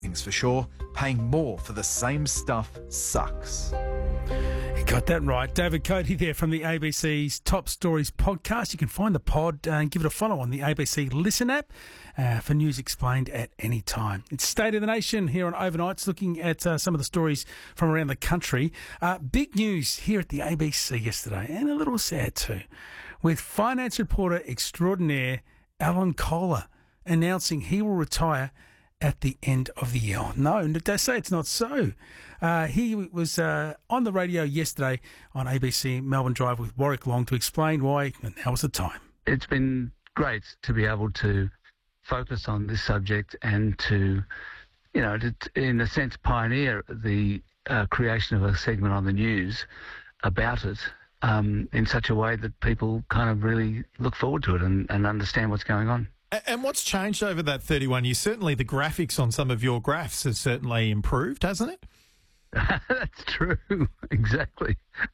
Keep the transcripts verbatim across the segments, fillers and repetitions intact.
thing's for sure, paying more for the same stuff sucks. You got that right. David Cody there from the A B C's Top Stories podcast. You can find the pod uh, and give it a follow on the A B C Listen app uh, for news explained at any time. It's State of the Nation here on Overnights, looking at uh, some of the stories from around the country. Uh, big news here at the A B C yesterday, and a little sad too, with finance reporter extraordinaire Alan Kohler announcing he will retire at the end of the year. Oh, no, they say it's not so. Uh, he was uh, on the radio yesterday on A B C Melbourne Drive with Warwick Long to explain why now was the time. It's been great to be able to focus on this subject and to, you know, to, in a sense, pioneer the uh, creation of a segment on the news about it um, in such a way that people kind of really look forward to it and, and understand what's going on. And what's changed over that thirty-one years? Certainly the graphics on some of your graphs has certainly improved, hasn't it? That's true. Exactly.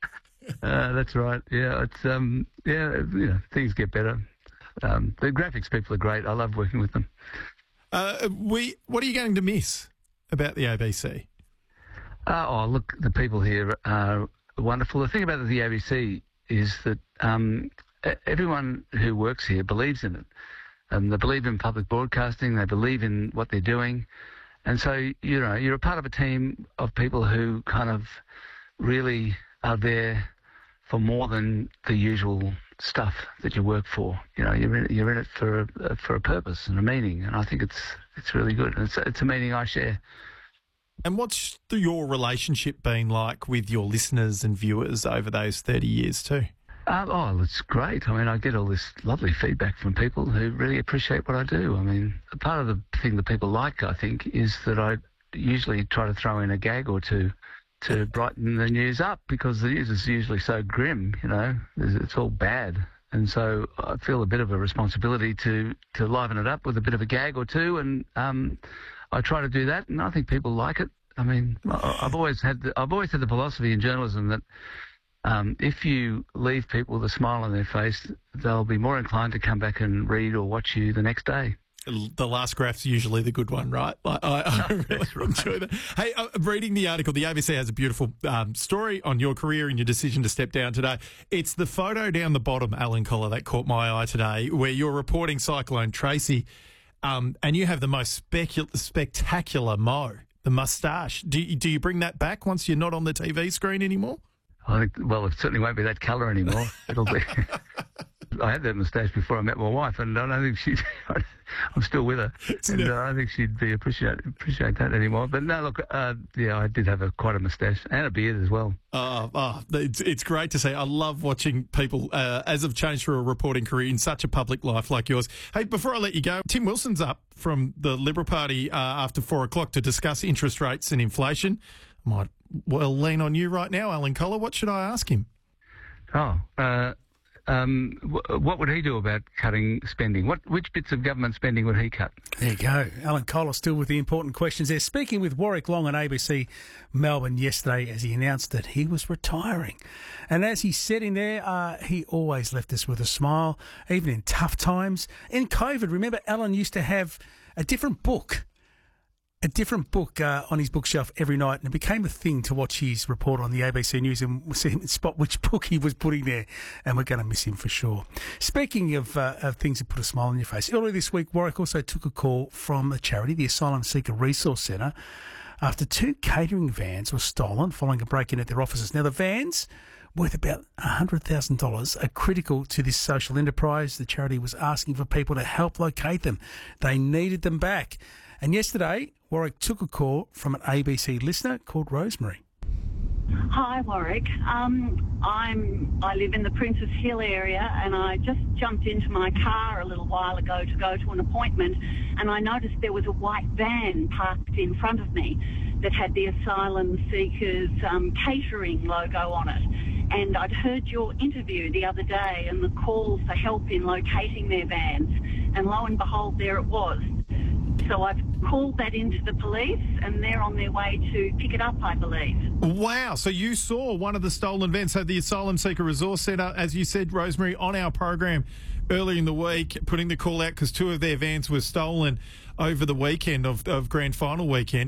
Uh, that's right. Yeah, it's um, yeah, you know, things get better. Um, the graphics people are great. I love working with them. Uh, we, what are you going to miss about the A B C? Uh, oh, look, the people here are wonderful. The thing about the A B C is that um, everyone who works here believes in it. Um, they believe in public broadcasting. They believe in what they're doing. And so, you know, you're a part of a team of people who kind of really are there for more than the usual stuff that you work for. You know, you're in, you're in it for a, for a purpose and a meaning. And I think it's it's really good. And it's, it's a meaning I share. And what's the, your relationship been like with your listeners and viewers over those thirty years too? Um, oh, it's great. I mean, I get all this lovely feedback from people who really appreciate what I do. I mean, part of the thing that people like, I think, is that I usually try to throw in a gag or two to brighten the news up, because the news is usually so grim, you know, it's all bad. And so I feel a bit of a responsibility to, to liven it up with a bit of a gag or two, and um, I try to do that, and I think people like it. I mean, I've always had the, I've always had the philosophy in journalism that Um, if you leave people with a smile on their face, they'll be more inclined to come back and read or watch you the next day. The last graph's usually the good one, right? Like, I, I really right. enjoy that. Hey, uh, reading the article, the A B C has a beautiful um, story on your career and your decision to step down today. It's the photo down the bottom, Alan Kohler, that caught my eye today, where you're reporting Cyclone Tracy, um, and you have the most specu- spectacular mo, the moustache. Do you, do you bring that back once you're not on the T V screen anymore? I think, well, it certainly won't be that colour anymore. It'll be. I had that moustache before I met my wife, and I don't think she. I'm still with her, and uh, I don't think she'd be appreciate appreciate that anymore. But no, look, uh, yeah, I did have a quite a moustache and a beard as well. Oh, oh it's, it's great to see. I love watching people uh, as have changed through a reporting career in such a public life like yours. Hey, before I let you go, Tim Wilson's up from the Liberal Party uh, after four o'clock to discuss interest rates and inflation. Might well lean on you right now, Alan Kohler. What should I ask him? Oh, uh, um, w- what would he do about cutting spending? What which bits of government spending would he cut? There you go. Alan Kohler still with the important questions there. Speaking with Warwick Long on A B C Melbourne yesterday as he announced that he was retiring. And as he said in there, uh, he always left us with a smile, even in tough times. In COVID, remember, Alan used to have a different book. A different book uh, on his bookshelf every night, and it became a thing to watch his report on the A B C News and see him spot which book he was putting there, and we're going to miss him for sure. Speaking of, uh, of things that put a smile on your face, earlier this week, Warwick also took a call from a charity, the Asylum Seeker Resource Centre, after two catering vans were stolen following a break-in at their offices. Now, the vans, worth about one hundred thousand dollars, are critical to this social enterprise. The charity was asking for people to help locate them. They needed them back. And yesterday, Warwick took a call from an A B C listener called Rosemary. Hi, Warwick. Um, I'm I live in the Princes Hill area, and I just jumped into my car a little while ago to go to an appointment, and I noticed there was a white van parked in front of me that had the Asylum Seekers um, catering logo on it. And I'd heard your interview the other day and the call for help in locating their vans, and lo and behold, there it was. So I've called that into the police, and they're on their way to pick it up, I believe. Wow. So you saw one of the stolen vans. So the Asylum Seeker Resource Centre, as you said, Rosemary, on our program earlier in the week, putting the call out because two of their vans were stolen over the weekend of, of Grand Final weekend.